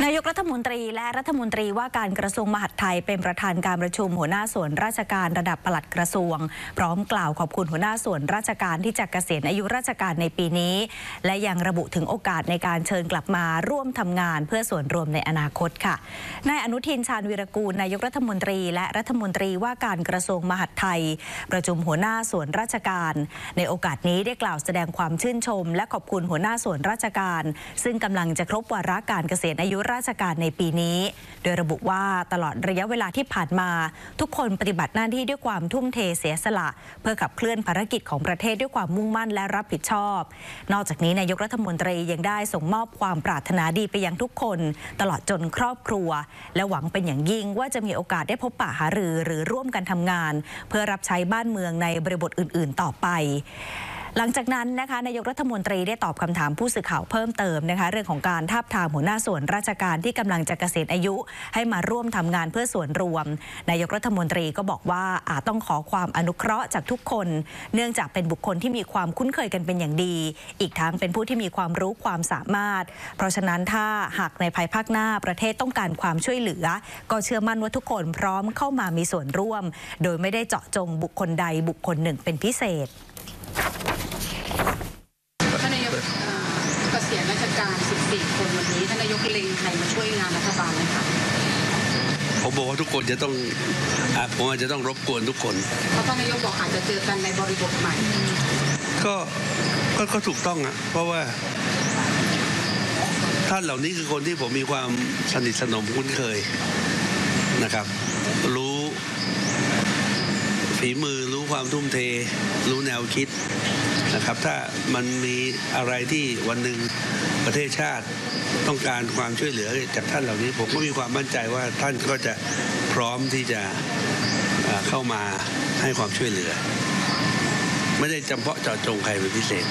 นายกรัฐมนตรีและรัฐมนตรีว่าการกระทรวงมหาดไทยเป็นประธานการประชุมหัวหน้าส่วนราชการระดับปลัดกระทรวงพร้อมกล่าวขอบคุณหัวหน้าส่วนราชการที่จะเกษียณอายุราชการในปีนี้และยังระบุถึงโอกาสในการเชิญกลับมาร่วมทำงานเพื่อส่วนรวมในอนาคตค่ะนายอนุทินชาญวีรกูลนายกรัฐมนตรีและรัฐมนตรีว่าการกระทรวงมหาดไทยประชุมหัวหน้าส่วนราชการในโอกาสนี้ได้กล่าวแสดงความชื่นชมและขอบคุณหัวหน้าส่วนราชการซึ่งกำลังจะครบวาระการเกษียณอายุราชการในปีนี้โดยระบุว่าตลอดระยะเวลาที่ผ่านมาทุกคนปฏิบัติหน้าที่ด้วยความทุ่มเทเสียสละเพื่อขับเคลื่อนภารกิจของประเทศด้วยความมุ่งมั่นและรับผิดชอบนอกจากนี้นายกรัฐมนตรียังได้ส่งมอบความปรารถนาดีไปยังทุกคนตลอดจนครอบครัวและหวังเป็นอย่างยิ่งว่าจะมีโอกาสได้พบปะหารือหรือร่วมกันทำงานเพื่อรับใช้บ้านเมืองในบริบทอื่นๆต่อไปหลังจากนั้นนะคะนายกรัฐมนตรีได้ตอบคำถามผู้สื่อข่าวเพิ่มเติมนะคะเรื่องของการทาบทามหัวหน้าส่วนราชการที่กำลังจะเกษียณอายุให้มาร่วมทำงานเพื่อส่วนรวมนายกรัฐมนตรีก็บอกว่าอาจต้องขอความอนุเคราะห์จากทุกคนเนื่องจากเป็นบุคคลที่มีความคุ้นเคยกันเป็นอย่างดีอีกทั้งเป็นผู้ที่มีความรู้ความสามารถเพราะฉะนั้นถ้าหากในภายภาคหน้าประเทศต้องการความช่วยเหลือก็เชื่อมั่นว่าทุกคนพร้อมเข้ามามีส่วนร่วมโดยไม่ได้เจาะจงบุคคลใดบุคคลหนึ่งเป็นพิเศษท่านนายกเกษียณราชการ14 คนวันนี้ท่านนายกเล็งใครมาช่วยงานรัฐบาลไหมคะผมบอกว่าทุกคนจะต้องผมอาจจะต้องรบกวนทุกคนเพราะท่านนายกบอกอาจจะเจอกันในบริบทใหม่ก็ถูกต้องอ่ะเพราะว่าท่านเหล่านี้คือคนที่ผมมีความสนิทสนมคุ้นเคยนะครับรู้ฝีมือรู้ความทุ่มเทรู้แนวคิดนะครับถ้ามันมีอะไรที่วันหนึ่งประเทศชาติต้องการความช่วยเหลือจากท่านเหล่านี้ผมก็มีความมั่นใจว่าท่านก็จะพร้อมที่จะเข้ามาให้ความช่วยเหลือไม่ได้จำเพาะเจาะจงใครเป็นพิเศษ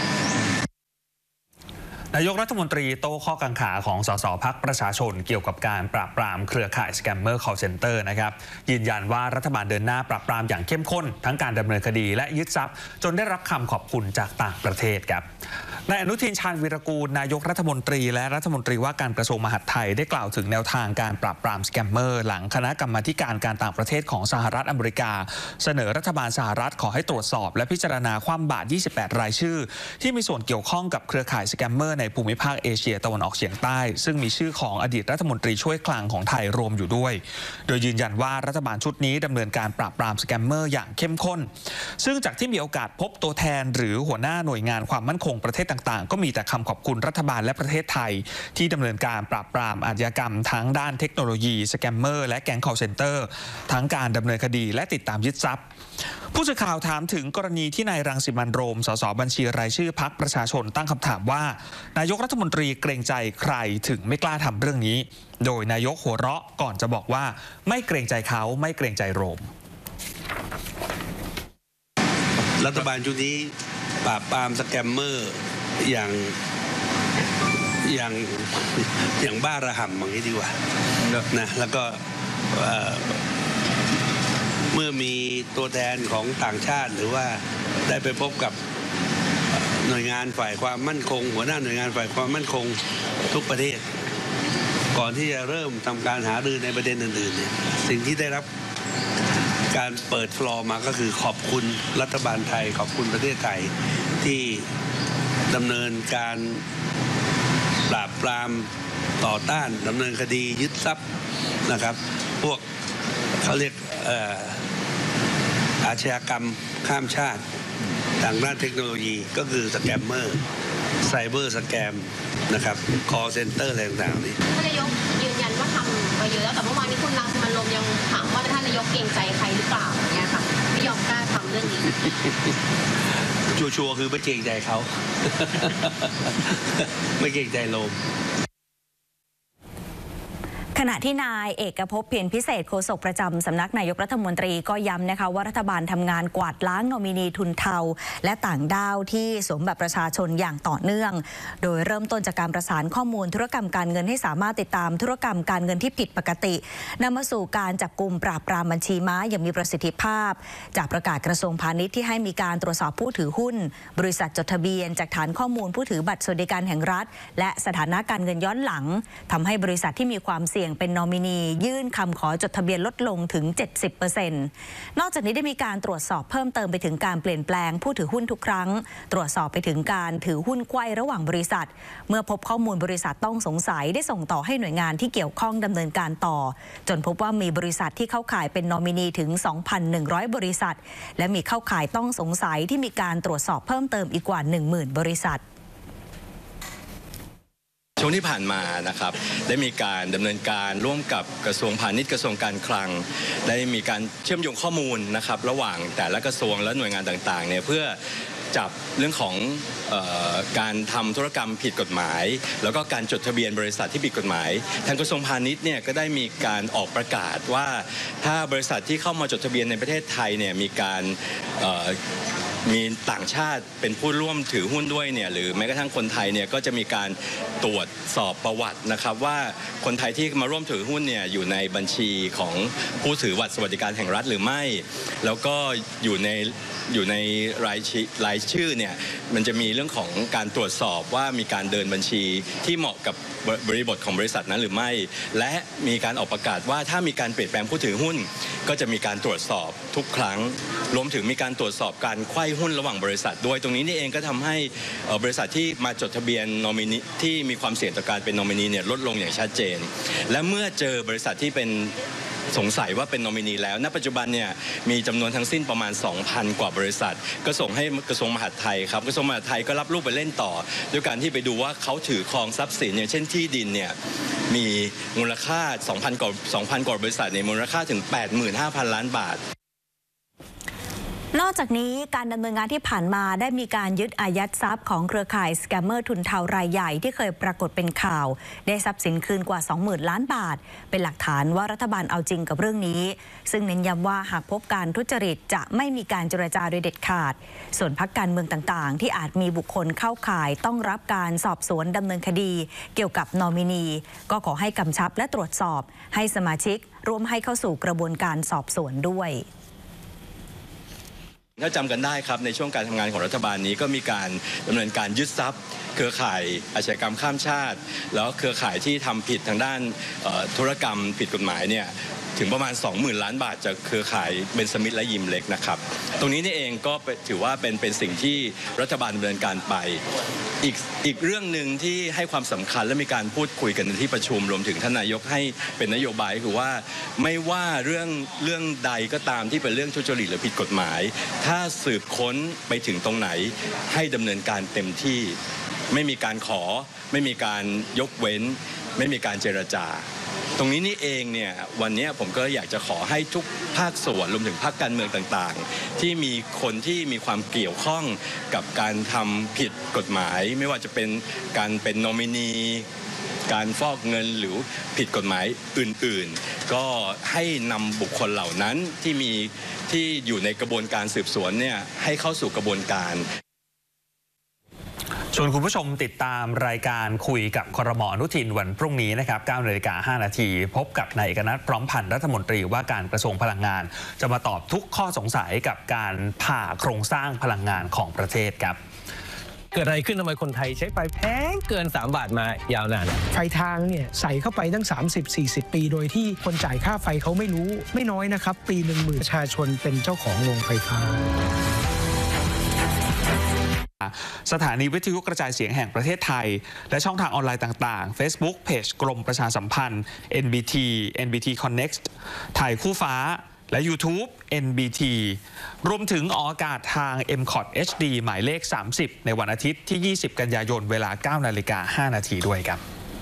นายกรัฐมนตรีโต้ข้อกังขาของสสพรรคประชาชนเกี่ยวกับการปราบปรามเครือข่ายสแกมเมอร์ call center นะครับยืนยันว่ารัฐบาลเดินหน้าปราบปรามอย่างเข้มข้นทั้งการดำเนินคดีและยึดทรัพย์จนได้รับคำขอบคุณจากต่างประเทศครับนายอนุทินชาญวีรกูลนายกรัฐมนตรีและรัฐมนตรีว่าการกระทรวงมหาดไทยได้กล่าวถึงแนวทางการปราบปรามสแกมเมอร์หลังคณะกรรมาธิการการต่างประเทศของสหรัฐอเมริกาเสนอรัฐบาลสหรัฐขอให้ตรวจสอบและพิจารณาคว่ำบาตร28 รายชื่อที่มีส่วนเกี่ยวข้องกับเครือข่ายสแกมเมอร์ในภูมิภาคเอเชียตะวันออกเฉียงใต้ซึ่งมีชื่อของอดีตรัฐมนตรีช่วยคลังของไทยรวมอยู่ด้วยโดยยืนยันว่ารัฐบาลชุดนี้ดำเนินการปราบปรามสแกมเมอร์อย่างเข้มข้นซึ่งจากที่มีโอกาสพบตัวแทนหรือหัวหน้าหน่วยงานความมั่นคงประเทศต่างๆก็มีแต่คำขอบคุณรัฐบาลและประเทศไทยที่ดำเนินการปราบปรามอาชญากรรมทั้งด้านเทคโนโลยีสแกมเมอร์และแก๊ง call center ทั้งการดำเนินคดีและติดตามยึดทรัพย์ผู้สื่อข่าวถามถึงกรณีที่นายรังสิมันต์โรมสสบัญชีรายชื่อพรรคประชาชนตั้งคำถามว่านายกรัฐมนตรีเกรงใจใครถึงไม่กล้าทำเรื่องนี้โดยนายกหัวเราะก่อนจะบอกว่าไม่เกรงใจเขาไม่เกรงใจโรมรัฐบาลชุดนี้ปราบปรามสแกมเมอร์อย่างบ้าระห่ำอย่างนี้ดีกว่านะแล้วก็เมื่อมีตัวแทนของต่างชาติหรือว่าได้ไปพบกับหน่วยงานฝ่ายความมั่นคงหัวหน้าหน่วยงานฝ่ายความมั่นคงทุกประเทศก่อนที่จะเริ่มทำการหารือในประเด็นอื่นๆเนี่ยสิ่งที่ได้รับการเปิดฟลอร์มาก็คือขอบคุณรัฐบาลไทยขอบคุณประเทศไทยที่ดำเนินการปราบปรามต่อต้านดำเนินคดียึดทรัพย์นะครับพวกเขาเรียกอาชญากรรมข้ามชาติทางด้านเทคโนโลยีก็คือสแกมเมอร์ไซเบอร์สแกมนะครับคอลเซ็นเตอร์อะไรต่างๆนี่ท่านนายกยืนยันว่าทำมาเยอะแล้วแต่เมื่อวานนี้คุณรังสิมันต์โรมยังถามว่าท่านนายกเกรงใจใครหรือเปล่าอย่างเงี้ยค่ะไม่ยอมกล้าทำเรื่องนี้ชัวร์คือไม่เกรงใจเขา ไม่เกรงใจโรมขณะที่นายเอกภพเพียรพิเศษโฆษกประจำสำนักนายกรัฐมนตรีก็ย้ำนะคะว่ารัฐบาลทำงานกวาดล้างนอมินีทุนเทาและต่างด้าวที่สวมบัตรประชาชนอย่างต่อเนื่องโดยเริ่มต้นจากการประสานข้อมูลธุรกรรมการเงินให้สามารถติดตามธุรกรรมการเงินที่ผิดปกตินำมาสู่การจับกุมปราบปรามบัญชีม้าอย่างมีประสิทธิภาพจากประกาศกระทรวงพาณิชย์ที่ให้มีการตรวจสอบผู้ถือหุ้นบริษัทจดทะเบียนจากฐานข้อมูลผู้ถือบัตรสวัสดิการแห่งรัฐและสถานะการเงินย้อนหลังทำให้บริษัทที่มีความเสี่ยงเป็นนอมินียื่นคำขอจดทะเบียนลดลงถึง 70% นอกจากนี้ได้มีการตรวจสอบเพิ่มเติมไปถึงการเปลี่ยนแปลงผู้ถือหุ้นทุกครั้งตรวจสอบไปถึงการถือหุ้นไขว้ระหว่างบริษัทเมื่อพบข้อมูลบริษัทต้องสงสัยได้ส่งต่อให้หน่วยงานที่เกี่ยวข้องดำเนินการต่อจนพบว่ามีบริษัทที่เข้าข่ายเป็นนอมินีถึง 2,100 บริษัทและมีเข้าข่ายต้องสงสัยที่มีการตรวจสอบเพิ่มเติมอีกกว่า 10,000 บริษัทช่วงที่ผ่านมานะครับได้มีการดำเนินการร่วมกับกระทรวงพาณิชย์กระทรวงการคลังได้มีการเชื่อมโยงข้อมูลนะครับระหว่างแต่ละกระทรวงและหน่วยงานต่างๆเนี่ยเพื่อจับเรื่องของการทำธุรกรรมผิดกฎหมายแล้วก็การจดทะเบียนบริษัทที่ผิดกฎหมายทางกระทรวงพาณิชย์เนี่ยก็ได้มีการออกประกาศว่าถ้าบริษัทที่เข้ามาจดทะเบียนในประเทศไทยเนี่ยมีการมีต่างชาติเป็นผู้ร่วมถือหุ้นด้วยเนี่ยหรือแม้กระทั่งคนไทยเนี่ยก็จะมีการตรวจสอบประวัตินะครับว่าคนไทยที่มาร่วมถือหุ้นเนี่ยอยู่ในบัญชีของผู้ถือบัตรสวัสดิการแห่งรัฐหรือไม่แล้วก็อยู่ในรายชื่อเนี่ยมันจะมีเรื่องของการตรวจสอบว่ามีการเดินบัญชีที่เหมาะกับบริบทของบริษัทนั้นหรือไม่และมีการออกประกาศว่าถ้ามีการเปลี่ยนแปลงผู้ถือหุ้นก็จะมีการตรวจสอบทุกครั้งรวมถึงมีการตรวจสอบการไขว้หุ้นระหว่างบริษัทด้วยตรงนี้นี่เองก็ทำให้บริษัทที่มาจดทะเบียนนอมินีที่มีความเสี่ยงต่อการเป็นนอมินีเนี่ยลดลงอย่างชัดเจนและเมื่อเจอบริษัทที่เป็นสงสัยว่าเป็นนอมินีแล้วณปัจจุบันเนี่ยมีจำนวนทั้งสิ้นประมาณ 2,000 กว่าบริษัทก็ส่งให้กระทรวงมหาดไทยครับกระทรวงมหาดไทยก็รับลูกไปเล่นต่อด้วยการที่ไปดูว่าเขาถือครองทรัพย์สินอย่างเช่นที่ดินเนี่ยมีมูลค่า 2,000 กว่าบริษัทในมูลค่าถึง 85,000 ล้านบาทนอกจากนี้การดำเนินงานที่ผ่านมาได้มีการยึดอายัดทรัพย์ของเครือข่ายสแกมเมอร์ทุนเทารายใหญ่ที่เคยปรากฏเป็นข่าวได้ทรัพย์สินคืนกว่า 20,000 ล้านบาทเป็นหลักฐานว่ารัฐบาลเอาจริงกับเรื่องนี้ซึ่งเน้นย้ำว่าหากพบการทุจริตจะไม่มีการเจรจาโดยเด็ดขาดส่วนพรรคการเมืองต่างๆที่อาจมีบุคคลเข้าข่ายต้องรับการสอบสวนดำเนินคดีเกี่ยวกับนอมินีก็ขอให้กำชับและตรวจสอบให้สมาชิกร่วมให้เข้าสู่กระบวนการสอบสวนด้วยถ้าจำกันได้ครับในช่วงการทำงานของรัฐบาลนี้ก็มีการดำเนินการยึดทรัพย์เครือข่ายอาชญากรรมข้ามชาติแล้วเครือข่ายที่ทำผิดทางด้านธุรกรรมผิดกฎหมายเนี่ยถึงประมาณ 20,000 ล้านบาทจากเครือข่ายเบนสมิธและยิมเล็กนะครับตรงนี้นี่เองก็ถือว่าเป็นสิ่งที่รัฐบาลดำเนินการไปอีกเรื่องหนึ่งที่ให้ความสำคัญและมีการพูดคุยกันในที่ประชุมรวมถึงท่านนายกให้เป็นนโยบายคือว่าไม่ว่าเรื่องใดก็ตามที่เป็นเรื่องทุจริตหรือผิดกฎหมายถ้าสืบค้นไปถึงตรงไหนให้ดำเนินการเต็มที่ไม่มีการขอไม่มีการยกเว้นไม่มีการเจรจาตรงนี้นี่เองเนี่ยวันนี้ผมก็อยากจะขอให้ทุกภาคส่วนรวมถึงพรรคการเมืองต่างๆที่มีคนที่มีความเกี่ยวข้องกับการทำผิดกฎหมายไม่ว่าจะเป็นการเป็นนอมินีการฟอกเงินหรือผิดกฎหมายอื่นๆก็ให้นำบุคคลเหล่านั้นที่อยู่ในกระบวนการสืบสวนเนี่ยให้เข้าสู่กระบวนการชวนคุณผู้ชมติดตามรายการคุยกับครม.อนุทินวันพรุ่งนี้นะครับ 9:05 น.พบกับนายเอกนัท พร้อมพันธ์รัฐมนตรีว่าการกระทรวงพลังงานจะมาตอบทุกข้อสงสัยกับการผ่าโครงสร้างพลังงานของประเทศครับเกิดอะไรขึ้นทำไมคนไทยใช้ไฟแพงเกิน3 บาทมายาวนานไฟทางเนี่ยใส่เข้าไปตั้ง 30-40 ปีโดยที่คนจ่ายค่าไฟเขาไม่รู้ไม่น้อยนะครับปีหนึ่งหมื่นประชาชนเป็นเจ้าของโรงไฟฟ้าสถานีวิทยุกระจายเสียงแห่งประเทศไทยและช่องทางออนไลน์ต่างๆ Facebook เพจกรมประชาสัมพันธ์ NBT Connect ไทยคู่ฟ้าและ YouTube NBT รวมถึงออกอากาศทาง MCOT HD หมายเลข 30 ในวันอาทิตย์ที่ 20 กันยายนเวลา 9:05 น.ด้วยครับ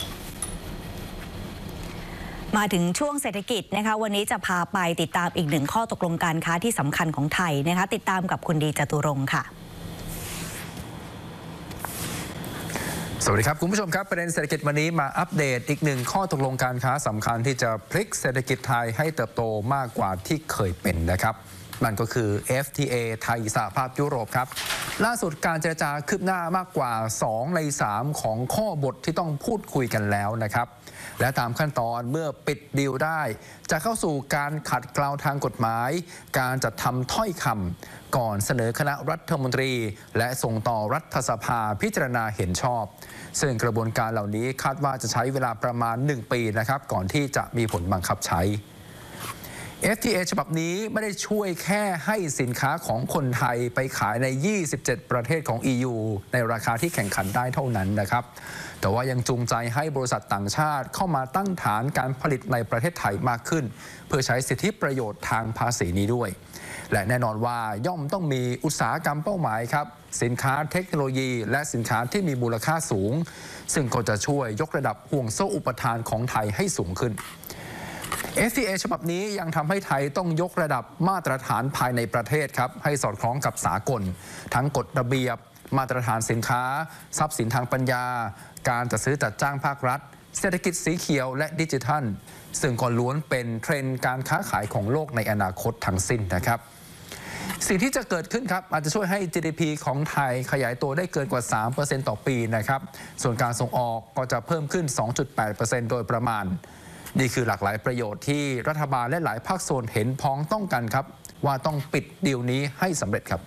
มาถึงช่วงเศรษฐกิจนะคะวันนี้จะพาไปติดตามอีกหนึ่งข้อตกลงการค้าที่สำคัญของไทยนะคะติดตามกับคุณดีจตุรงค์ค่ะสวัสดีครับคุณผู้ชมครับประเด็นเศรษฐกิจวันนี้มาอัปเดตอีกหนึ่งข้อตกลงการค้าสำคัญที่จะพลิกเศรษฐกิจไทยให้เติบโตมากกว่าที่เคยเป็นนะครับนั่นก็คือ FTA ไทยสหภาพยุโรปครับล่าสุดการเจรจาคืบหน้ามากกว่า2 ใน 3ของข้อบทที่ต้องพูดคุยกันแล้วนะครับและตามขั้นตอนเมื่อปิดดีลได้จะเข้าสู่การขัดเกลาทางกฎหมายการจัดทำถ้อยคำก่อนเสนอคณะรัฐมนตรีและส่งต่อรัฐสภาพิจารณาเห็นชอบซึ่งกระบวนการเหล่านี้คาดว่าจะใช้เวลาประมาณ1 ปีนะครับก่อนที่จะมีผลบังคับใช้ FTA ฉบับนี้ไม่ได้ช่วยแค่ให้สินค้าของคนไทยไปขายใน27 ประเทศของ EU ในราคาที่แข่งขันได้เท่านั้นนะครับแต่ว่ายังจูงใจให้บริษัทต่างชาติเข้ามาตั้งฐานการผลิตในประเทศไทยมากขึ้นเพื่อใช้สิทธิประโยชน์ทางภาษีนี้ด้วยและแน่นอนว่าย่อมต้องมีอุตสาหกรรมเป้าหมายครับสินค้าเทคโนโลยีและสินค้าที่มีมูลค่าสูงซึ่งก็จะช่วยยกระดับห่วงโซ่อุปทานของไทยให้สูงขึ้น FTA ฉบับนี้ยังทำให้ไทยต้องยกระดับมาตรฐานภายในประเทศครับให้สอดคล้องกับสากลทั้งกฎระเบียบมาตรฐานสินค้าทรัพย์สินทางปัญญาการจัดซื้อจัดจ้างภาครัฐเศรษฐกิจสีเขียวและดิจิทัลซึ่งก็ล้วนเป็นเทรนด์การค้าขายของโลกในอนาคตทั้งสิ้นนะครับสิ่งที่จะเกิดขึ้นครับอาจจะช่วยให้ GDP ของไทยขยายตัวได้เกินกว่า 3% ต่อปีนะครับส่วนการส่งออกก็จะเพิ่มขึ้น 2.8% โดยประมาณนี่คือหลากหลายประโยชน์ที่รัฐบาลและหลายภาคส่วนเห็นพ้องต้องกันครับว่าต้องปิดดีลนี้ให้สำเร็จครับ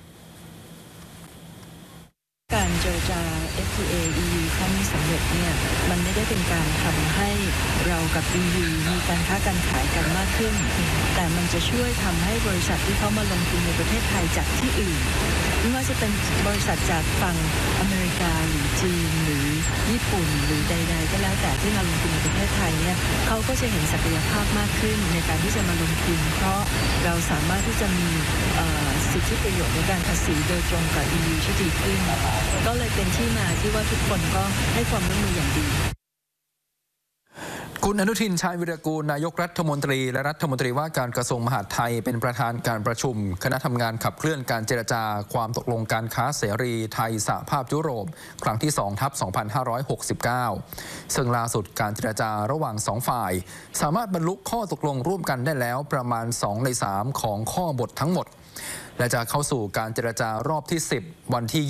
การเจรจา FTA EU ครั้งนี้สำเร็จเนี่ยมันไม่ได้เป็นการทำให้เรากับ EU มีการค้าการขายกันมากขึ้นแต่มันจะช่วยทำให้บริษัทที่เขามาลงทุนในประเทศไทยจากที่อื่นไม่ว่าจะเป็นบริษัทจากฝั่งอเมริกาหรือจีนหรือญี่ปุ่นหรือใดๆก็แล้วแต่ที่มาลงทุนในประเทศไทยเนี่ยเขาก็จะเห็นศักยภาพมากขึ้นในการที่จะมาลงทุนเพราะเราสามารถที่จะมีสิทธิประโยชน์ในการภาษีโดยตรงกับ EU ที่ดีขึ้นก็เลยเป็นที่มาที่ว่าทุกคนก็ให้ความร่วมมืออย่างดีคุณอนุทินชาญวิรากูลนายกรัฐมนตรีและรัฐมนตรีว่าการกระทรวงมหาดไทยเป็นประธานการประชุมคณะทำงานขับเคลื่อนการเจรจาความตกลงการค้าเสรีไทยสหภาพยุโรปครั้งที่ 2/2569 ซึ่งล่าสุดการเจรจาระหว่าง2 ฝ่ายสามารถบรรลุข้อตกลงร่วมกันได้แล้วประมาณ2 ใน 3ของข้อบททั้งหมดและจะเข้าสู่การเจรจารอบที่ 10 วันที่